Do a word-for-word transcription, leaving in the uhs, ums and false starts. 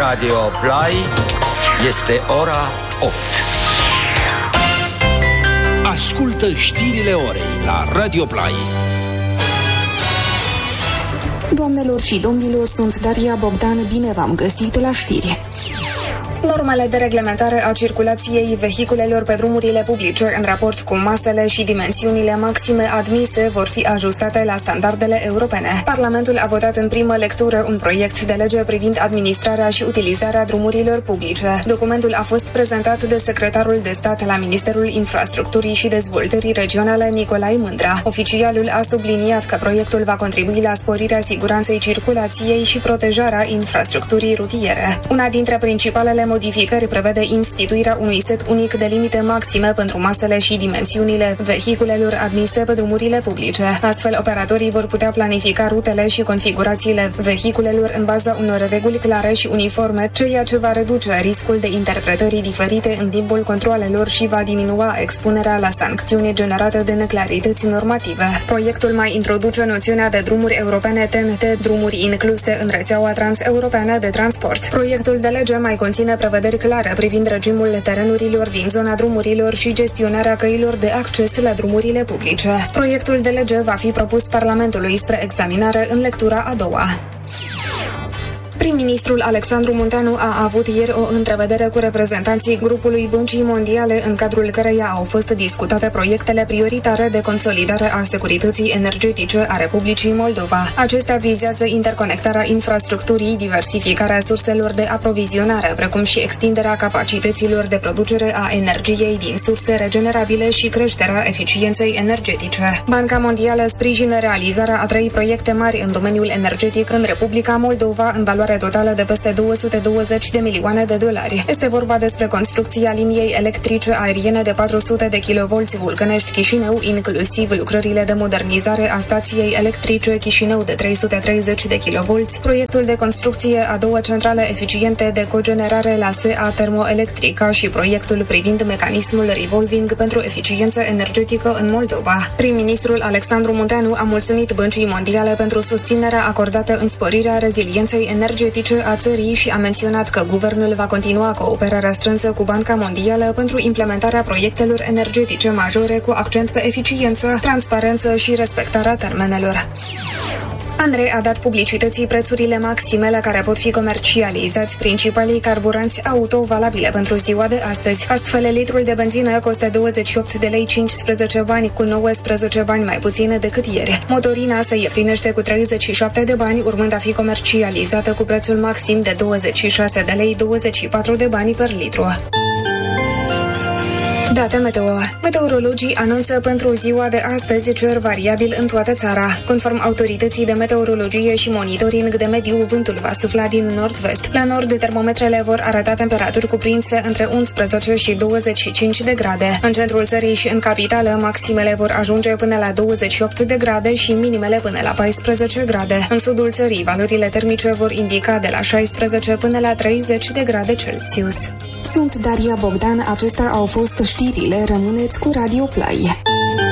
Radio Play. Este ora opt. Ascultă știrile orei la Radio Play. Doamnelor și domnilor, sunt Daria Bogdan, bine v-am găsit la știri. Normele de reglementare a circulației vehiculelor pe drumurile publice în raport cu masele și dimensiunile maxime admise vor fi ajustate la standardele europene. Parlamentul a votat în primă lectură un proiect de lege privind administrarea și utilizarea drumurilor publice. Documentul a fost prezentat de secretarul de stat la Ministerul Infrastructurii și Dezvoltării Regionale Nicolae Mândra. Oficialul a subliniat că proiectul va contribui la sporirea siguranței circulației și protejarea infrastructurii rutiere. Una dintre principalele modificări prevede instituirea unui set unic de limite maxime pentru masele și dimensiunile vehiculelor admise pe drumurile publice. Astfel, operatorii vor putea planifica rutele și configurațiile vehiculelor în baza unor reguli clare și uniforme, ceea ce va reduce riscul de interpretări diferite în timpul controalelor și va diminua expunerea la sancțiuni generate de neclarități normative. Proiectul mai introduce noțiunea de drumuri europene T N T, drumuri incluse în rețeaua transeuropeană de transport. Proiectul de lege mai conține prevederi clare privind regimul terenurilor din zona drumurilor și gestionarea căilor de acces la drumurile publice. Proiectul de lege va fi propus Parlamentului spre examinare în lectura a doua. Prim-ministrul Alexandru Munteanu a avut ieri o întrevedere cu reprezentanții grupului Băncii Mondiale, în cadrul căreia au fost discutate proiectele prioritare de consolidare a securității energetice a Republicii Moldova. Acestea vizează interconectarea infrastructurii, diversificarea surselor de aprovizionare, precum și extinderea capacităților de producere a energiei din surse regenerabile și creșterea eficienței energetice. Banca Mondială sprijină realizarea a trei proiecte mari în domeniul energetic în Republica Moldova, în valoare totală de peste două sute douăzeci de milioane de dolari. Este vorba despre construcția liniei electrice aeriene de patru sute de kilovolți Vulcănești-Chișinău, inclusiv lucrările de modernizare a stației electrice Chișinău de trei sute treizeci de kilovolți, proiectul de construcție a două centrale eficiente de cogenerare la S E A termoelectrică și proiectul privind mecanismul revolving pentru eficiență energetică în Moldova. Prim-ministrul Alexandru Munteanu a mulțumit Băncii Mondiale pentru susținerea acordată în sporirea rezilienței energetice a țării și a menționat că guvernul va continua cooperarea strânsă cu Banca Mondială pentru implementarea proiectelor energetice majore cu accent pe eficiență, transparență și respectarea termenelor. Andrei a dat publicității prețurile maxime la care pot fi comercializați principalii carburanți auto valabile pentru ziua de astăzi. Astfel, litrul de benzină costă douăzeci și opt de lei cincisprezece bani, cu nouăsprezece bani mai puține decât ieri. Motorina se ieftinește cu treizeci și șapte de bani, urmând a fi comercializată cu prețul maxim de douăzeci și șase de lei douăzeci și patru de bani per litru. Date meteo. Meteorologii anunță pentru ziua de astăzi cer variabil în toată țara. Conform autorității de meteorologie și monitoring de mediu, vântul va sufla din nord-vest. La nord, termometrele vor arăta temperaturi cuprinse între unsprezece și douăzeci și cinci de grade. În centrul țării și în capitală, maximele vor ajunge până la douăzeci și opt de grade și minimele până la paisprezece grade. În sudul țării, valorile termice vor indica de la șaisprezece până la treizeci de grade Celsius. Sunt Daria Bogdan, acestea au fost știrile, rămâneți cu Radio Play.